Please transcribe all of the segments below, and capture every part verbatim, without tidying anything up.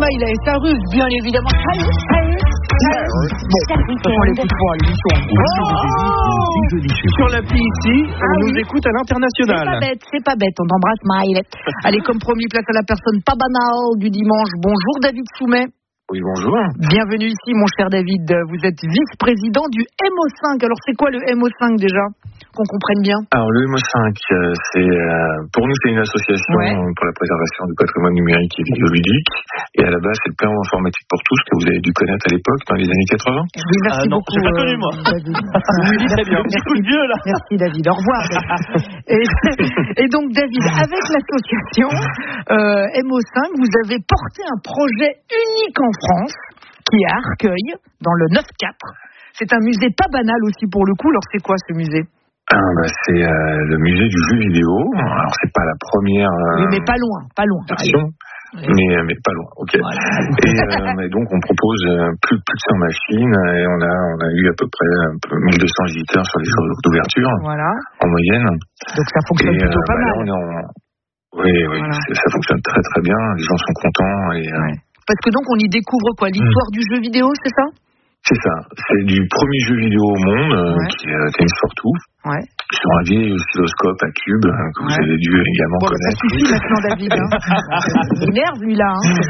il a sa ruse, bien évidemment. Salut, salut, salut. Bon, de toute façon, on l'écoute pas à l'émission. Sur l'appli ici, on Ah nous oui. écoute à C'est l'international. pas bête, c'est pas bête. On embrasse Maëlle. Allez, comme promis, place à la personne pas banale du dimanche. Bonjour David Soumet. Oui, bonjour. Bienvenue ici, mon cher David. Vous êtes vice-président du M O cinq. Alors, c'est quoi le M O cinq déjà ? Qu'on comprenne bien. Alors, le M O cinq, euh, c'est, euh, pour nous, c'est une association Ouais. pour la préservation du patrimoine numérique et vidéoludique. Et à la base, c'est le plan informatique pour tous que vous avez dû connaître à l'époque, dans les années quatre-vingts. Oui, merci Ah non, beaucoup. j'ai pas connu, moi. David. Vous me dites très bien. Petit coup de vieux, là. Merci David, au revoir. et, et donc David, avec l'association euh, M O cinq, vous avez porté un projet unique en France, qui est à Arcueil, dans le neuf quatre. C'est un musée pas banal aussi pour le coup. Alors c'est quoi ce musée ? Ah, bah, c'est euh, le musée du jeu vidéo. Alors, c'est pas la première euh, Oui, mais pas loin, pas loin. version, mais, mais pas loin, ok. Voilà. Et, euh, et donc, on propose euh, plus, plus de cent machines et on a, on a eu à peu près un peu mille deux cents visiteurs sur les jours d'ouverture, Voilà. en moyenne. Donc ça fonctionne Et, plutôt euh, pas bah, là, mal. on est en... Oui, oui, Voilà. c'est- ça fonctionne très très bien. Les gens sont contents. Et, euh, Ouais. Parce que donc on y découvre quoi ? L'histoire du jeu vidéo, c'est ça ? c'est ça. C'est du premier jeu vidéo au monde, euh, Ouais. qui est euh, Tennis for Two, Ouais. sur un vieil oscilloscope à cube euh, que vous Ouais. avez dû également Bon, bah, ça connaître. suffit maintenant, David. Hein. Il m'énerve, lui, là. Hein.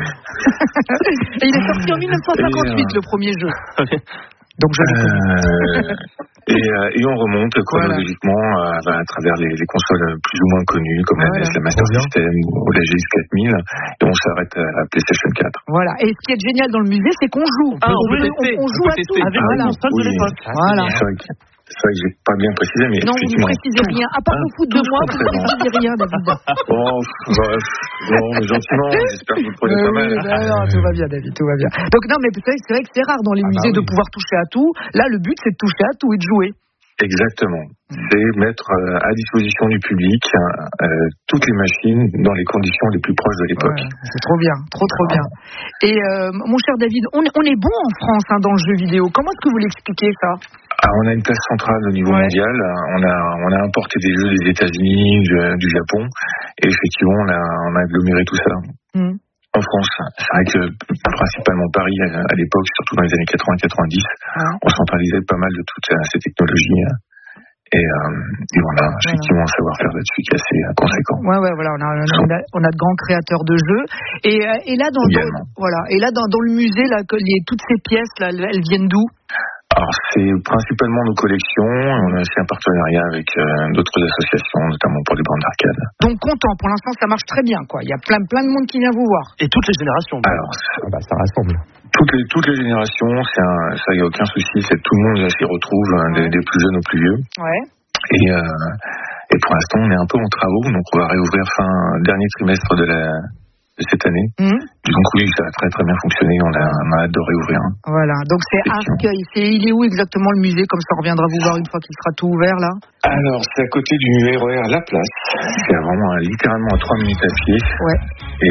Et il est sorti en dix-neuf cent cinquante-huit, Et, euh, le premier jeu. Donc, je l'ai connu. Euh, et, euh, et on remonte chronologiquement à, à travers les, les consoles plus ou moins connues, comme Voilà. la N E S, la Master System ou la G X quatre mille, et on s'arrête à la PlayStation quatre. Voilà. Et ce qui est génial dans le musée, c'est qu'on joue. Ah, on peut peut- tester. on, on On joue peut à tester. tout. Avec Voilà. la console de Oui. l'époque. Voilà. C'est vrai que, c'est vrai que j'ai pas bien précisé, mais Non, vous ne effectivement. précisez rien. À part Hein, vous foutre de tout moi, vous ne simplement. précisez rien, David. Bon, bah, bon, mais gentiment, j'espère que vous le prenez Euh, pas oui, mal. ben non, tout va bien, David, tout va bien. Donc, non, mais c'est vrai, c'est vrai que c'est rare dans les Ah bah musées de oui. pouvoir toucher à tout. Là, le but, c'est de toucher à tout et de jouer. Exactement. C'est mettre euh, à disposition du public euh, toutes les machines dans les conditions les plus proches de l'époque. Ouais, c'est trop bien, trop trop bien. Et euh, mon cher David, on est, on est bon en France hein, dans le jeu vidéo. Comment est-ce que vous l'expliquez ça ? Alors, on a une place centrale au niveau Ouais. mondial. On a, on a importé des jeux des États-Unis, du, du Japon, et effectivement, on a, on a aggloméré tout ça. Mmh. En France, c'est vrai que principalement Paris, à, à l'époque, surtout dans les années quatre-vingts quatre-vingt-dix, Ouais. on centralisait pas mal de toutes euh, ces technologies. euh, Et, euh, et on a effectivement un savoir-faire là-dessus qui est assez euh, conséquent. Ouais, ouais, voilà, on a, on a, on a de grands créateurs de jeux. Et, euh, et là, dans, dans, Également. voilà, et là, dans, dans le musée, là, que les, toutes ces pièces, là, elles, elles viennent d'où ? Alors, c'est principalement nos collections. On a aussi un partenariat avec euh, d'autres associations, notamment pour les bandes d'arcade. Donc content, pour l'instant, ça marche très bien, quoi. Il y a plein, plein de monde qui vient vous voir. Et toutes les générations. Alors, Ah bah, ça rassemble. toutes les, toutes les générations, c'est un, ça, il n'y a aucun souci. C'est tout le monde s'y retrouve, hein, des, Ouais. des plus jeunes aux plus vieux. Ouais. Et, euh, et pour l'instant, on est un peu en travaux, donc on va réouvrir fin dernier trimestre de, la, de cette année. Mmh. Donc oui, ça a très très bien fonctionné. On a, on a hâte de réouvrir. hein. Voilà. Donc c'est Effectivement. Arcueil. C'est, il est où exactement le musée ? Comme ça, on reviendra vous voir une fois qu'il sera tout ouvert, là. Alors, c'est à côté du R E R La Place. C'est vraiment euh, littéralement à trois minutes à pied. Ouais. Et,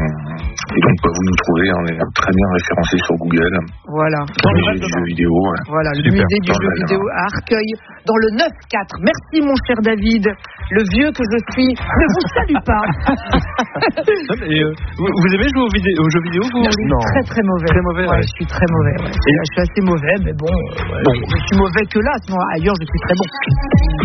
euh, et donc, bah, vous nous trouvez, on est très bien référencé sur Google. Voilà. Dans le musée du jeu vidéo. ouais. Voilà, le Super. musée du Dans jeu le- vidéo à Arcueil, dans le neuf quatre. Merci, mon cher David. Le vieux que je suis ne vous salue pas. Et, euh, vous, vous aimez jouer aux, vidé- aux jeux vidéo vous Je suis très, très mauvais. Très mauvais, Ouais, ouais. je suis très mauvais. ouais. Je suis assez mauvais, mais bon, euh, ouais, je suis mauvais que là. Sinon, ailleurs, je suis très bon.